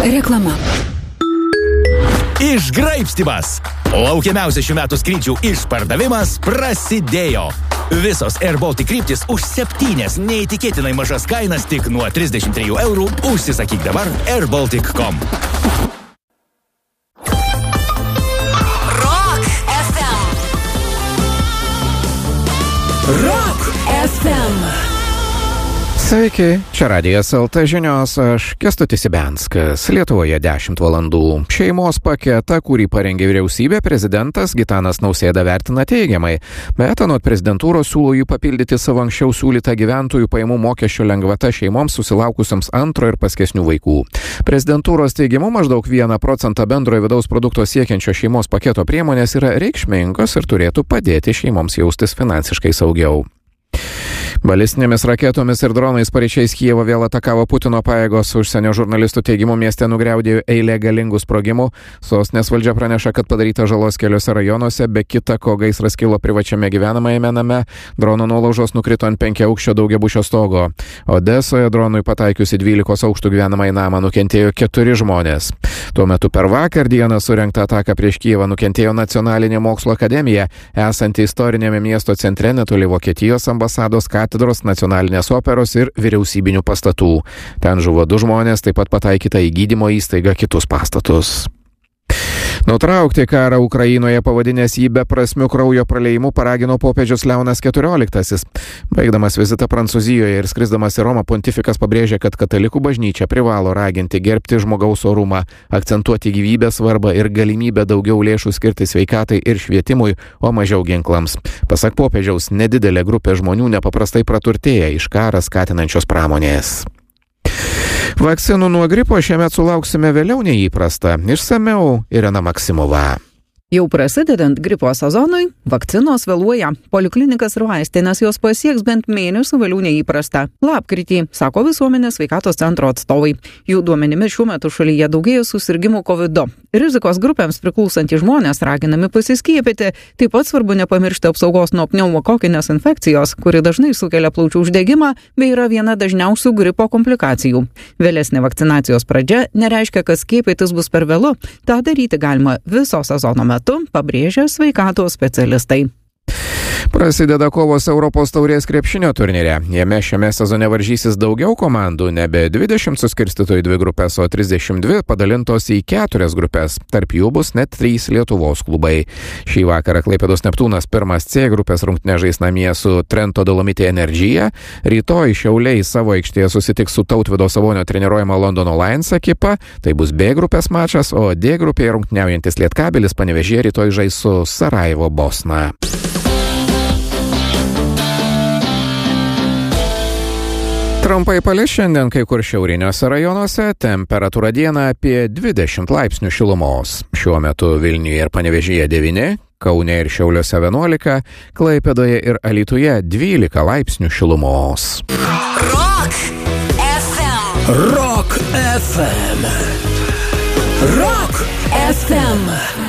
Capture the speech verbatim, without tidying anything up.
Reklama. Išgraibstymas. Laukiamiausias šių metų skrydžių išpardavimas prasidėjo. Visos Air Baltic kryptis už septynias neįtikėtinai mažas kainas tik nuo trisdešimt trijų eurų. Užsisakyk dabar air baltic dot com. Rock F M. Rock F M. Sveiki, čia Radijas L T žinios, aš Kęstutis Ibenskas. Lietuvoje dešimt valandų. Šeimos paketą, kurį parengė vyriausybė, prezidentas Gitanas Nausėda vertina teigiamai, bet anot prezidentūros siūlo jį papildyti savo anksčiau siūlytą gyventojų pajamų mokesčio lengvatą šeimoms susilaukusiems antro ir paskesnių vaikų. Prezidentūros teigimu maždaug vieną procentą bendrojo vidaus produkto siekiančio šeimos paketo priemonės yra reikšmingos ir turėtų padėti šeimoms jaustis finansiškai saugiau. Balistinėmis raketomis ir dronais paryčiais Kijevą vėl atakavo Putino pajėgos. Užsienio žurnalistų teigimu mieste nugriaudėjo eilė galingų sprogimų. Sostinės valdžia praneša, kad padaryta žalos keliose rajonuose, be kita ko gaisras kilo privačiame gyvenamajame name. Drono nuolaužos nukrito ant penkiaaukščio daugiabučio stogo. Odesoje dronui pataikius į dvylikos aukštų gyvenamąjį namą nukentėjo keturi žmonės. Tuo metu per vakar dieną surengtą ataką prieš Kijevą nukentėjo Nacionalinė mokslo akademija, esanti istorinėme miesto centre netoli Vokietijos ambasados, katedros, nacionalinės operos ir vyriausybinių pastatų. Ten žuvo du žmonės, taip pat pataikyta į gydymo įstaigą kitus pastatus. Nutraukti karą Ukrainoje pavadinęs jį beprasmiu kraujo praleimu paragino popiežius Leonas keturioliktasis. Baigdamas vizitą Prancūzijoje ir skrisdamas į Romą, pontifikas pabrėžė, kad katalikų bažnyčia privalo raginti gerbti žmogaus orumą, akcentuoti gyvybės svarbą ir galimybę daugiau lėšų skirti sveikatai ir švietimui, o mažiau ginklams. Pasak popiežiaus, nedidelė grupė žmonių nepaprastai praturtėja iš karą skatinančios pramonės. Vakcinų nuo gripo šiemet sulauksime vėliau nei įprasta. Išsamiau Irena Maksimova. Jau prasidedant gripo sezonui, vakcinos vėluoja. Poliklinikas ir vaistinės jos pasieks bent mėnesį vėliau nei įprasta. Lapkritį, sako visuomenės sveikatos centro atstovai. Jų duomenimis šiuo metu šalyje daugėja susirgimų kovidu. Rizikos grupėms priklausantys žmonės raginami pasiskiepyti. Taip pat svarbu nepamiršti apsaugos nuo pneumokokinės infekcijos, kuri dažnai sukelia plaučių uždegimą bei yra viena dažniausių gripo komplikacijų. Vėlesnė vakcinacijos pradžia nereiškia, kad skiepytis bus per vėlu. Ta daryti galima viso sezono metu. metu, pabrėžia sveikatos specialistai. Prasideda kovos Europos taurės krepšinio turnyre. Jame šiame sezone varžysis daugiau komandų, nebe dvidešimt suskirstytų į dvi grupės, o trisdešimt dvi padalintos į keturias grupės. Tarp jų bus net trys Lietuvos klubai. Šį vakarą Klaipėdos Neptūnas pirmas C grupės rungtynes žais namie su Trento Dolomiti Energyja. Rytoj Šiauliai savo aikštėje susitiks su Tautvydo Savonio treniruojama Londono Lions ekipa. Tai bus B grupės mačas, o D grupėje rungtyniaujantis Lietkabelis Panevėžyje rytoj žais su Sarajevo Bosna. Trumpai palis šiandien kai kur šiauriniuose rajonuose, temperatūra dieną apie dvidešimt laipsnių šilumos. Šiuo metu Vilniuje ir Panevėžyje devyni, Kaune ir Šiauliuose vienuolika, Klaipėdoje ir Alytuje dvylika laipsnių šilumos. Rock F M. Rock F M. Rock F M.